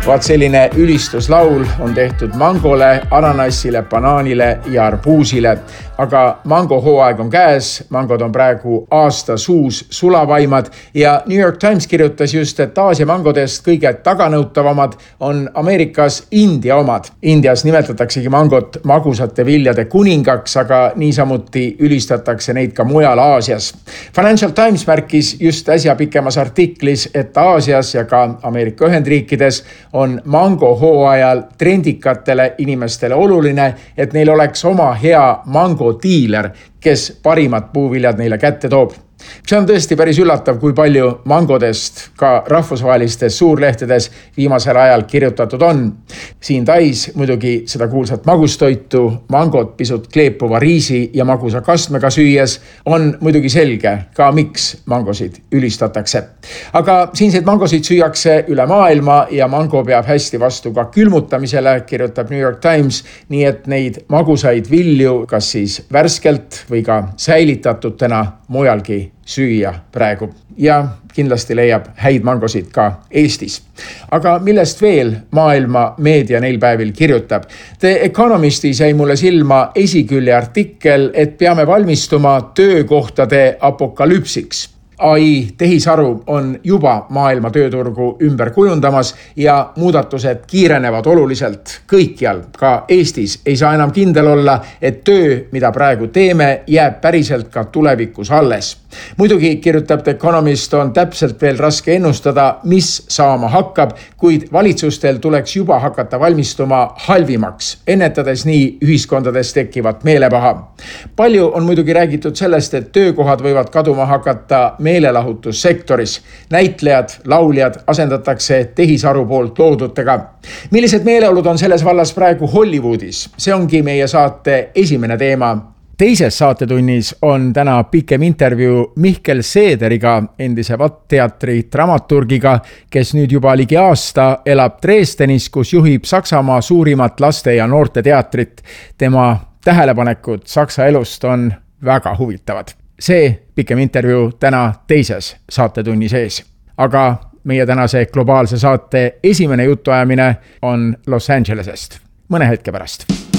Vaat selline ülistuslaul on tehtud mangole, ananassile, banaanile ja arbuusile. Aga mangohooaeg on käes, mangod on praegu aasta suus sulavaimad ja New York Times kirjutas just, et Aasia mangodest kõige taganõutavamad on Ameerikas India omad. Indias nimetataksegi mangot magusate viljade kuningaks, aga niisamuti ülistatakse neid ka mujal Aasias. Financial Times märkis just äsja pikemas artiklis, et Aasias ja ka Ameerika Ühendriikides on mangohooajal trendikatele inimestele oluline, et neil oleks oma hea mangotiiler, kes parimad puuviljad neile kätte toob. See on tõesti päris üllatav, kui palju mangodest ka rahvusvahelistes suurlehtedes viimasel ajal kirjutatud on. Siin Tais muidugi seda kuulsat magustoitu, mangot pisut kleepuva riisi ja magusa kastmega süües on muidugi selge ka miks mangosid ülistatakse. Aga siinseid mangosid süüakse üle maailma ja mango peab hästi vastu ka külmutamisele, kirjutab New York Times, nii et neid magusaid vilju kas siis värskelt või ka säilitatutena mujalgi süüa praegu ja kindlasti leiab häid mangosid ka Eestis. Aga millest veel maailma meedia neil päevil kirjutab? The Economistis jäi mulle silma esikülje artikkel, et peame valmistuma töökohtade apokalüpsiks. AI tehisaru on juba maailma tööturgu ümber kujundamas ja muudatused kiirenevad oluliselt kõikjal. Ka Eestis ei saa enam kindel olla, et töö, mida praegu teeme, jääb päriselt ka tulevikus alles. Muidugi, kirjutab The Economist, on täpselt veel raske ennustada, mis saama hakkab, kuid valitsustel tuleks juba hakata valmistuma halvimaks, ennetades nii ühiskondades tekkivat meelepaha. Palju on muidugi räägitud sellest, et töökohad võivad kaduma hakata meelelahutussektoris. Näitlejad, lauljad asendatakse tehisaru poolt loodutega. Millised meeleolud on selles vallas praegu Hollywoodis? See ongi meie saate esimene teema. Teises saatetunnis on täna pikem intervjuu Mihkel Seederiga, endise VAT-teatri dramaturgiga, kes nüüd juba ligi aasta elab Dresdenis, kus juhib Saksamaa suurimat laste- ja noorteteatrit. Tema tähelepanekud Saksa elust on väga huvitavad. See pikem intervjuu täna teises saatetunni sees. Aga meie tänase globaalse saate esimene jutuajamine on Los Angelesest. Mõne hetke pärast.